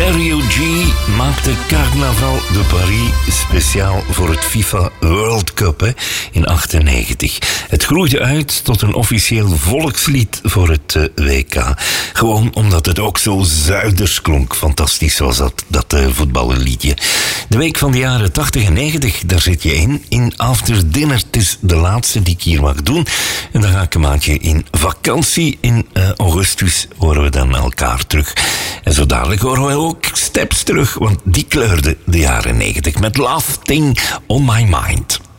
Mario G maakte Carnaval de Paris speciaal voor het FIFA World Cup in 1998. Het groeide uit tot een officieel volkslied voor het WK. Gewoon omdat het ook zo zuiders klonk. Fantastisch was dat voetballenliedje. De week van de jaren 80 en 90, daar zit je in After Dinner. Het is de laatste die ik hier mag doen. En dan ga ik een maandje in vakantie. In augustus horen we dan elkaar terug. En zo dadelijk horen we ook Steps terug, want die kleurde de jaren 90 met Love Thing on My Mind.